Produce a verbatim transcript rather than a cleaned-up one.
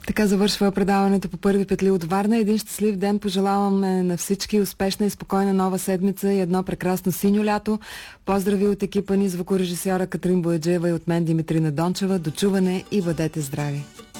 Така завършва предаването по Първи петли от Варна. Един щастлив ден пожелаваме на всички, успешна и спокойна нова седмица и едно прекрасно синьо лято. Поздрави от екипа ни, звукорежисьора Катрин Бояджиева и от мен Димитрина Дончева. До чуване и бъдете здрави!